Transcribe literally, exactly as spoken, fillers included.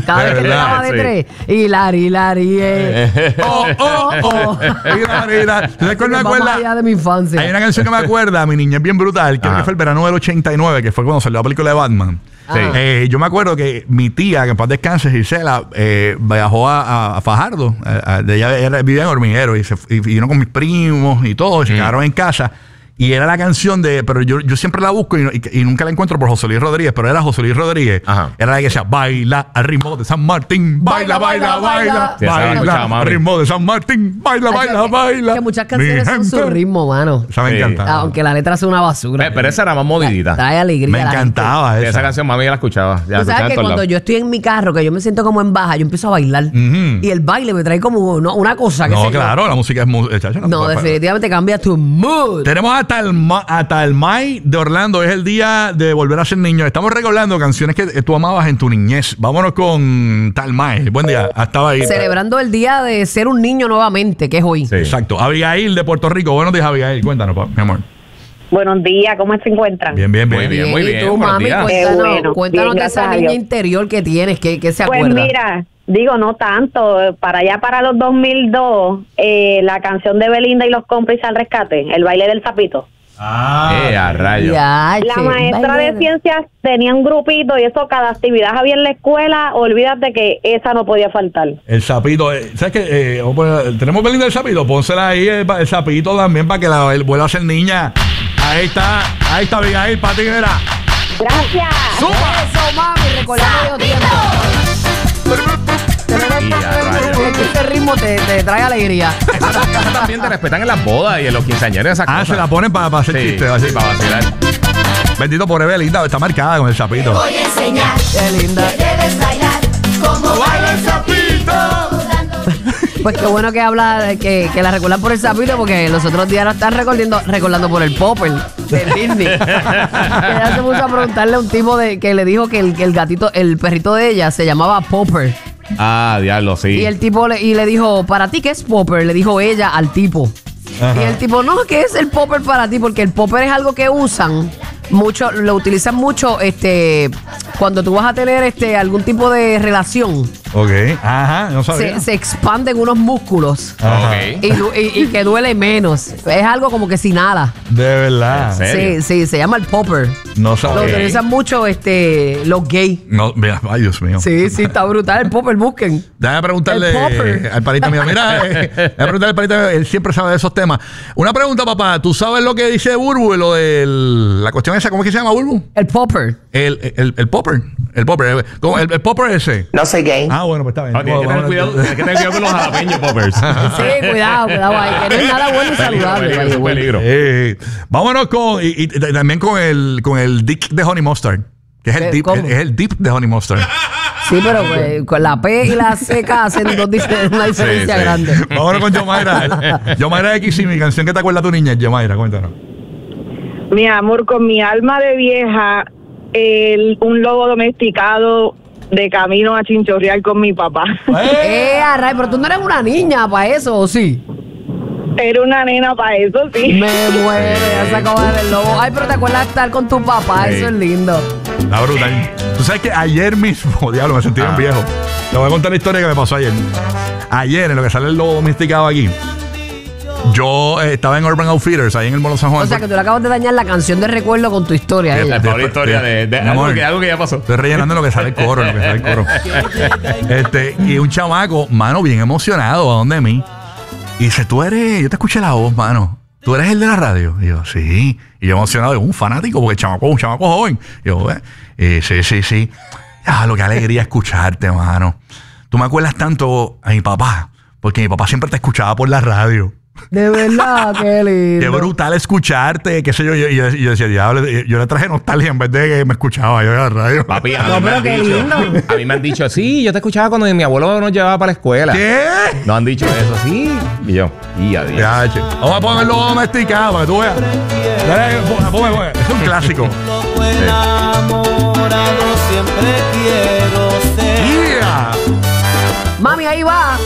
Cada vez que llegaba de sí. tres. Hilari, hilari, eh. Oh, oh, oh. Hilari, hilari. ¿Sabes cuál me acuerda? De mi infancia. Hay una canción que me acuerda, mi niñez bien brutal, que, que fue el verano del ochenta y nueve, que fue cuando salió la película de Batman. Sí. Eh, yo me acuerdo que mi tía, que en paz descanse, Gisela, eh, viajó a, a Fajardo. A, a, de ella, ella vivía en Hormiguero y, se, y vino con mis primos y todo, y se mm. quedaron en casa. Y era la canción de, pero yo, yo siempre la busco y, y, y nunca la encuentro por José Luis Rodríguez, pero era José Luis Rodríguez. Ajá. Era la que decía, baila al ritmo de San Martín, baila, baila, baila, baila, sí, baila al ritmo de San Martín, baila, Ay, baila, que, baila. Que muchas canciones son su ritmo, mano. Esa me sí. encantaba. Aunque la letra es una basura. Pero, pero esa era más movidita. Trae alegría. Me encantaba esa. Esa canción, mami, ya la escuchaba. Ya Tú sabes que cuando lados. yo estoy en mi carro, que yo me siento como en baja, yo empiezo a bailar. Uh-huh. Y el baile me trae como no, una cosa que No, claro, yo. la música es muy... No, no definitivamente cambia tu mood. Tenemos hasta el... Hasta el May de Orlando. Es el día de volver a ser niño. Estamos recordando canciones que tú amabas en tu niñez. Vámonos con Tal May. Buen día. Estaba ahí. Celebrando el día de ser un niño nuevamente, que es hoy. Sí. Exacto. Abigail de Puerto Rico. Buenos días, Abigail. Cuéntanos, mi amor. Buenos días. ¿Cómo se encuentran? Bien, bien, bien. Muy bien, muy bien. ¿Y tú, mami? Cuéntanos, eh, bueno, cuéntanos bien, de esa niña interior que tienes. ¿Qué, qué se acuerda? Pues mira... Digo, no tanto. Para allá, para los dos mil dos, eh, la canción de Belinda y los cómplices al rescate, el baile del sapito. Ah, eh, a rayo. Ya, la che, maestra baile. de ciencias tenía un grupito y eso, cada actividad había en la escuela, olvídate que esa no podía faltar. El sapito, eh, ¿sabes qué? Eh, pues, tenemos Belinda del sapito, pónsela ahí el, el sapito también para que la el, vuelva a ser niña. Ahí está, ahí está Abigail, para ti, mira. Gracias. ¡Suma! Eso, mami, recordando tiempo. Este ritmo te, te trae alegría. Eso también te respetan en las bodas y en los quinceañeros. Esas ah, cosas. se la ponen para pa hacer sí, chistes. Así. Sí, para vacilar. Bendito por Belinda, está marcada con el sapito. Te voy a enseñar. Qué linda. Que debes bailar como baila el sapito. Pues qué bueno que habla, de que, que la recuerdan por el sapito, porque los otros días la están recordando, recordando por el Popper de Disney. Ella se puso a preguntarle a un tipo de, que le dijo que el, que el gatito, el perrito de ella se llamaba Popper. Ah, diablo, sí. Y el tipo le, y le dijo, ¿para ti qué es Popper? Le dijo ella al tipo. Ajá. Y el tipo, no, ¿qué es el Popper para ti? Porque el Popper es algo que usan mucho, lo utilizan mucho este cuando tú vas a tener este algún tipo de relación. Ok, ajá, no sabía. Se, se expanden unos músculos. Ajá. Y, y, y que duele menos. Es algo como que sin nada. De verdad. Sí, sí, se llama el Popper. No sabía. Lo utilizan mucho este los gays. No, mira, ay Dios mío. Sí, sí, está brutal el Popper, busquen. Déjame preguntarle eh, al panita mío. Mira, eh, déjame preguntarle al panita mío, él siempre sabe de esos temas. Una pregunta, papá, ¿tú sabes lo que dice Burbu? Lo de la cuestión esa, ¿cómo es que se llama, Burbu? El Popper. El, el, el, el Popper. El Popper. ¿Cómo? El, el Popper ese. No soy gay. Ah, bueno, pues está bien. Okay, hay, que tener cuidado, hay que tener cuidado con los jalapeños poppers. Sí, cuidado, cuidado ahí. Que no es nada bueno y saludable. Peligro, peligro, peligro. Eh, vámonos con... Y, y, y también con el, con el dip de Honey Mustard. Que es el dip, es, es el dip de Honey Mustard. Sí, pero pues, con la P y la C K hacen dos, una diferencia sí, sí. grande. Vámonos con Yomaira. Yomaira de Kissimmee, canción que te acuerda tu niña. Yomaira, cuéntanos. Mi amor, con mi alma de vieja, el, un lobo domesticado de camino a chinchorrear con mi papá. ¡Eh, array! Pero tú no eres una niña para eso, ¿o sí? Era una nena para eso, sí. Me muere, ya se acabó de ver el lobo. Ay, pero te acuerdas de estar con tu papá, sí. Eso es lindo. Está brutal. Tú sabes que ayer mismo, diablo, me sentí bien ah. viejo. Te voy a contar la historia que me pasó ayer. Ayer, en lo que sale el lobo domesticado aquí, yo eh, estaba en Urban Outfitters, ahí en el Molo San Juan. O sea, que tú le acabas de dañar la canción de recuerdo con tu historia. Es la peor historia de, de algo, amor, que, algo que ya pasó. Estoy rellenando lo que sale el coro, lo que sale el coro. este, y un chamaco, mano, bien emocionado, ¿a dónde de mí? Y dice, tú eres, yo te escuché la voz, mano. ¿Tú eres el de la radio? Y yo, sí. Y yo emocionado, un fanático, porque el chamaco es un chamaco joven. Y yo, eh, eh, sí, sí, sí. Ah, lo que alegría escucharte, mano. Tú me acuerdas tanto a mi papá, porque mi papá siempre te escuchaba por la radio. De verdad, qué lindo. Qué brutal escucharte, qué sé yo. Y yo, yo, yo decía, diablo, yo le traje nostalgia en vez de que me escuchaba yo en la radio. Papi, a mí, no, me, pero han qué dicho, lindo. a mí me han dicho, sí, yo te escuchaba cuando mi abuelo nos llevaba para la escuela. ¿Qué? No han dicho eso, sí. Y yo, y adiós. Ya, che. Vamos a ponerlo domesticado para que tú veas. Dale, ponme, ponme, ponme. Es un clásico. Sí. Enamorado siempre quiero ser. Yeah. Mami, ahí va.